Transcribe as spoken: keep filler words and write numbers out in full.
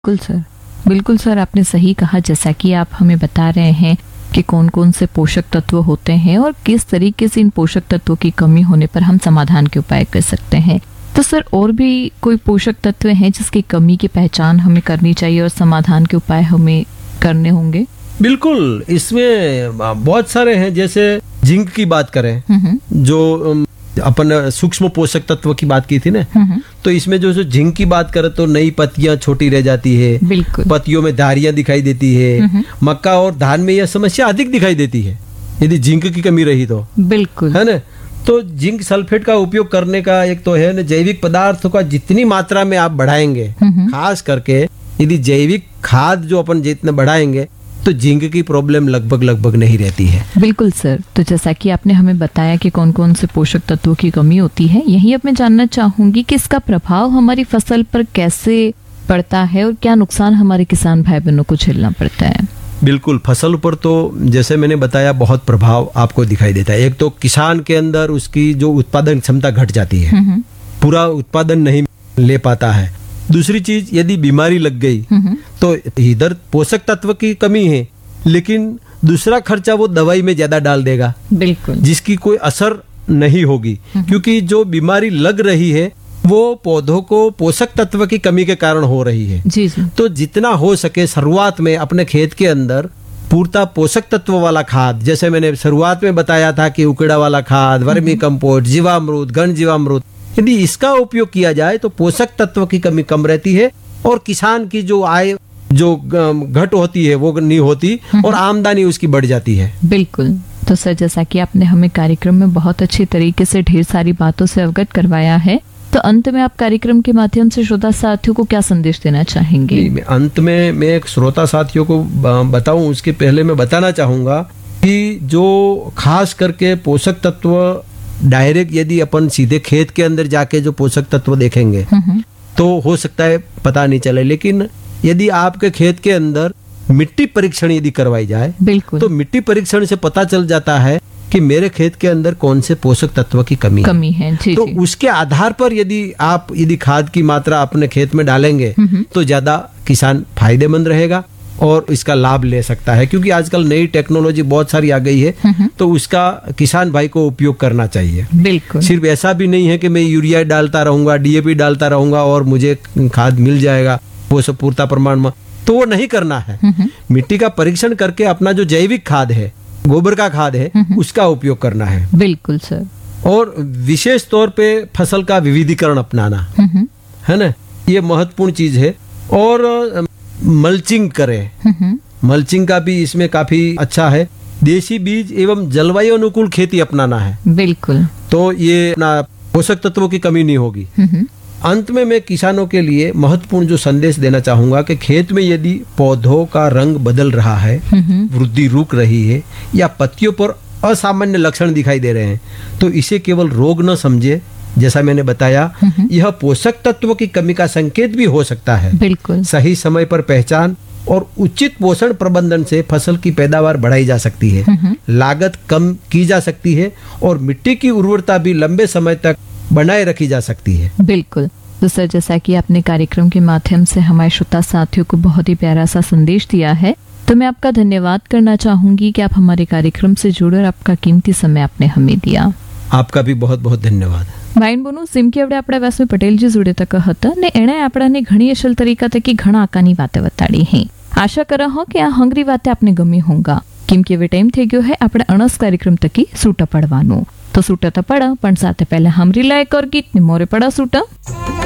बिल्कुल सर, बिल्कुल सर, आपने सही कहा। जैसा कि आप हमें बता रहे हैं कि कौन कौन से पोषक तत्व होते हैं और किस तरीके से इन पोषक तत्वों की कमी होने पर हम समाधान के उपाय कर सकते हैं। तो सर, और भी कोई पोषक तत्व हैं जिसकी कमी की पहचान हमें करनी चाहिए और समाधान के उपाय हमें करने होंगे? बिल्कुल, इसमें बहुत सारे हैं। जैसे जिंक की बात करें, जो अपन सूक्ष्म पोषक तत्व की बात की थी ना, तो इसमें जो जो जिंक की बात करें तो नई पत्तियां छोटी रह जाती है, पत्तियों में धारियां दिखाई देती है। मक्का और धान में यह समस्या अधिक दिखाई देती है यदि जिंक की कमी रही तो। बिल्कुल, है ना। तो जिंक सल्फेट का उपयोग करने का एक तो है ना, जैविक पदार्थों का जितनी मात्रा में आप बढ़ाएंगे, खास करके यदि जैविक खाद जो अपन जितने बढ़ाएंगे तो जिंक की प्रॉब्लम लगभग लगभग नहीं रहती है। बिल्कुल सर, तो जैसा कि आपने हमें बताया कि कौन कौन से पोषक तत्वों की कमी होती है, यही अब मैं जानना चाहूंगी कि इसका प्रभाव हमारी फसल पर कैसे पड़ता है और क्या नुकसान हमारे किसान भाई बहनों को झेलना पड़ता है? बिल्कुल, फसल पर तो जैसे मैंने बताया बहुत प्रभाव आपको दिखाई देता है। एक तो किसान के अंदर उसकी जो उत्पादन क्षमता घट जाती है, पूरा उत्पादन नहीं ले पाता है। दूसरी चीज, यदि बीमारी लग गई तो इधर पोषक तत्व की कमी है, लेकिन दूसरा खर्चा वो दवाई में ज्यादा डाल देगा। बिल्कुल, जिसकी कोई असर नहीं होगी, क्योंकि जो बीमारी लग रही है वो पौधों को पोषक तत्व की कमी के कारण हो रही है। जी जी। तो जितना हो सके शुरुआत में अपने खेत के अंदर पूर्ता पोषक तत्व वाला खाद, जैसे मैंने शुरुआत में बताया था कि उकड़ा वाला खाद, वर्मी कंपोस्ट, जीवामृत, घन जीवामृत, यदि इसका उपयोग किया जाए तो पोषक तत्व की कमी कम रहती है और किसान की जो आय जो घट होती है वो नहीं होती और आमदनी उसकी बढ़ जाती है। बिल्कुल। तो सर, जैसा कि आपने हमें कार्यक्रम में बहुत अच्छी तरीके से ढेर सारी बातों से अवगत करवाया है, तो अंत में आप कार्यक्रम के माध्यम से श्रोता साथियों को क्या संदेश देना चाहेंगे? अंत में मैं एक श्रोता साथियों को बताऊं उसके पहले मैं बताना चाहूंगा कि जो खास करके पोषक तत्व डायरेक्ट यदि अपन सीधे खेत के अंदर जाके जो पोषक तत्व देखेंगे तो हो सकता है पता नहीं चले, लेकिन यदि आपके खेत के अंदर मिट्टी परीक्षण यदि करवाई जाए, बिल्कुल, तो मिट्टी परीक्षण से पता चल जाता है कि मेरे खेत के अंदर कौन से पोषक तत्व की कमी कमी है, है जी, तो जी। उसके आधार पर यदि आप यदि खाद की मात्रा अपने खेत में डालेंगे तो ज्यादा किसान फायदेमंद रहेगा और इसका लाभ ले सकता है, क्योंकि आजकल नई टेक्नोलॉजी बहुत सारी आ गई है, तो उसका किसान भाई को उपयोग करना चाहिए। बिल्कुल, सिर्फ ऐसा भी नहीं है कि मैं यूरिया डालता रहूंगा, डीएपी डालता रहूंगा और मुझे खाद मिल जाएगा वो सब पूर्ता प्रमाण में, तो वो नहीं करना है। मिट्टी का परीक्षण करके अपना जो जैविक खाद है, गोबर का खाद है, उसका उपयोग करना है। बिल्कुल सर। और विशेष तौर पे फसल का विविधीकरण अपनाना है ना, ये महत्वपूर्ण चीज है। और मल्चिंग करें, मल्चिंग का भी इसमें काफी अच्छा है। देसी बीज एवं जलवायु अनुकूल खेती अपनाना है। बिल्कुल, तो ये अपना पोषक तत्वों की कमी नहीं होगी। अंत में मैं किसानों के लिए महत्वपूर्ण जो संदेश देना चाहूंगा कि खेत में यदि पौधों का रंग बदल रहा है, वृद्धि रुक रही है या पत्तियों पर असामान्य लक्षण दिखाई दे रहे हैं, तो इसे केवल रोग न समझे। जैसा मैंने बताया, यह पोषक तत्वों की कमी का संकेत भी हो सकता है। बिल्कुल, सही समय पर पहचान और उचित पोषण प्रबंधन से फसल की पैदावार बढ़ाई जा सकती है, लागत कम की जा सकती है और मिट्टी की उर्वरता भी लंबे समय तक बनाए रखी जा सकती है। बिल्कुल। तो सर, जैसा कि आपने कार्यक्रम के माध्यम से हमारे श्रोता साथियों को बहुत ही प्यारा सा संदेश दिया है, तो मैं आपका धन्यवाद करना चाहूंगी कि आप हमारे कार्यक्रम से जुड़े और आपका कीमती समय आपने हमें दिया। आपका भी बहुत बहुत धन्यवाद। માઇન્ડ બોનું સિમકી આપણે આપણા વ્યાસમાં પટેલજી જોડે તક હતા ને એણે આપણાને ઘણી અસલ તરીકા તકી ઘણા આકાની વાતે બતાડી હે। આશા કરા હો કે આ હંગરી વાતે આપને ગમી હોંગા, કેમ કે હવે ટાઈમ થઈ ગયો હે આપણે અણસ કાર્યક્રમ તકી સૂટા પડવાનું। તો સૂટા તો પડા, પણ સાથે પહેલા હમરી લાયક ઓર ગીત ને મોરે પડા સૂટા।